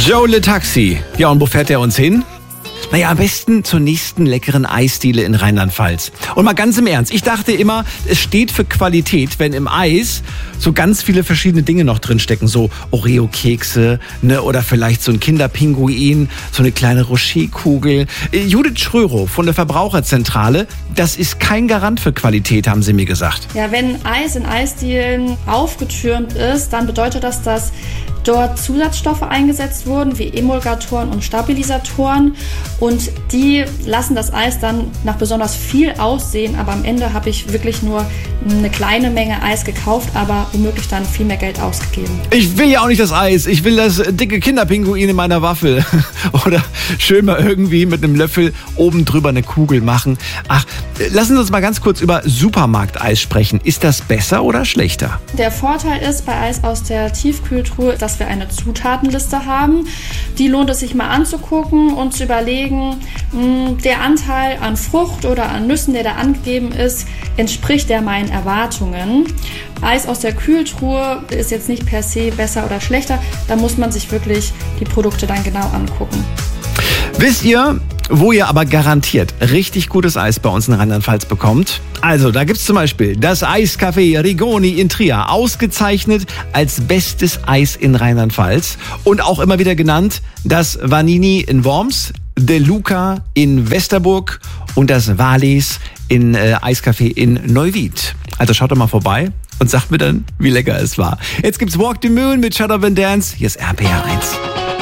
Joe Le Taxi. Ja, und wo fährt er uns hin? Naja, am besten zur nächsten leckeren Eisdiele in Rheinland-Pfalz. Und mal ganz im Ernst, ich dachte immer, es steht für Qualität, wenn im Eis so ganz viele verschiedene Dinge noch drinstecken. So Oreo-Kekse, ne, oder vielleicht so ein Kinderpinguin, so eine kleine Rocher-Kugel. Judith Schrörow von der Verbraucherzentrale, das ist kein Garant für Qualität, haben sie mir gesagt. Ja, wenn Eis in Eisdielen aufgetürmt ist, dann bedeutet das, dass dort Zusatzstoffe eingesetzt wurden, wie Emulgatoren und Stabilisatoren. Und die lassen das Eis dann nach besonders viel aussehen. Aber am Ende habe ich wirklich nur eine kleine Menge Eis gekauft, aber womöglich dann viel mehr Geld ausgegeben. Ich will ja auch nicht das Eis. Ich will das dicke Kinderpinguin in meiner Waffel. Oder schön mal irgendwie mit einem Löffel oben drüber eine Kugel machen. Ach, lassen Sie uns mal ganz kurz über Supermarkteis sprechen. Ist das besser oder schlechter? Der Vorteil ist bei Eis aus der Tiefkühltruhe, dass wir eine Zutatenliste haben. Die lohnt es sich mal anzugucken und zu überlegen, der Anteil an Frucht oder an Nüssen, der da angegeben ist, entspricht der meinen Erwartungen. Eis aus der Kühltruhe ist jetzt nicht per se besser oder schlechter. Da muss man sich wirklich die Produkte dann genau angucken. Wisst ihr, wo ihr aber garantiert richtig gutes Eis bei uns in Rheinland-Pfalz bekommt? Also, da gibt's zum Beispiel das Eiscafé Rigoni in Trier, ausgezeichnet als bestes Eis in Rheinland-Pfalz und auch immer wieder genannt das Vanini in Worms, De Luca in Westerburg und das Wallis in Eiscafé in Neuwied. Also schaut doch mal vorbei und sagt mir dann, wie lecker es war. Jetzt gibt's Walk the Moon mit Shut Up and Dance. Hier ist RPR 1.